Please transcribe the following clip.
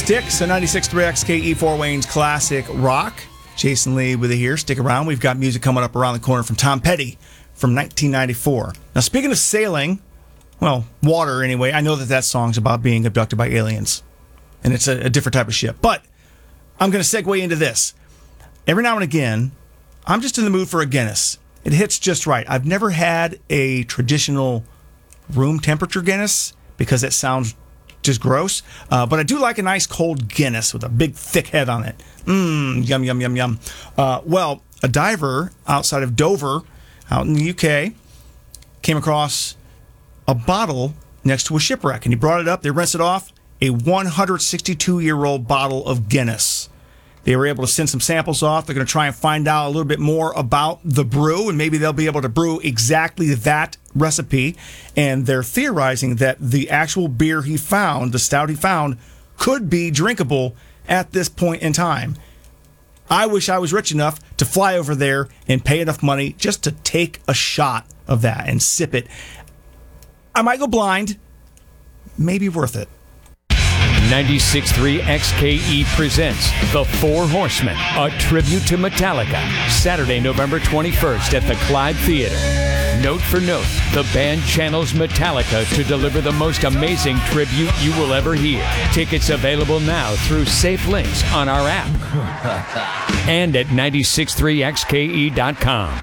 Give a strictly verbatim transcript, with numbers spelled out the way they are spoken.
Styx, a ninety-six point three X K E Fort Wayne's classic rock. Jason Lee with it here. Stick around. We've got music coming up around the corner from Tom Petty from nineteen ninety-four. Now, speaking of sailing, well, water anyway, I know that that song's about being abducted by aliens, and it's a, a different type of ship. But I'm going to segue into this. Every now and again, I'm just in the mood for a Guinness. It hits just right. I've never had a traditional room temperature Guinness because it sounds just gross. Uh, but I do like a nice cold Guinness with a big thick head on it. Mmm, yum, yum, yum, yum. Uh, well, a diver outside of Dover, out in the U K, came across a bottle next to a shipwreck. And he brought it up. They rinsed it off. A one hundred sixty-two-year-old bottle of Guinness. They were able to send some samples off. They're going to try and find out a little bit more about the brew, and maybe they'll be able to brew exactly that recipe. And they're theorizing that the actual beer he found, the stout he found, could be drinkable at this point in time. I wish I was rich enough to fly over there and pay enough money just to take a shot of that and sip it. I might go blind. Maybe worth it. ninety-six point three X K E presents The Four Horsemen, a tribute to Metallica, Saturday, November twenty-first at the Clyde Theater. Note for note, the band channels Metallica to deliver the most amazing tribute you will ever hear. Tickets available now through safe links on our app and at nine six three X K E dot com.